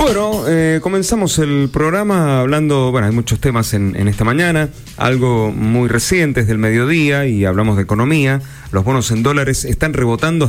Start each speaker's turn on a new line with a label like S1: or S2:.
S1: Bueno, comenzamos el programa hablando, bueno, hay muchos temas en esta mañana, algo muy reciente, es del mediodía y hablamos de economía. Los bonos en dólares están rebotando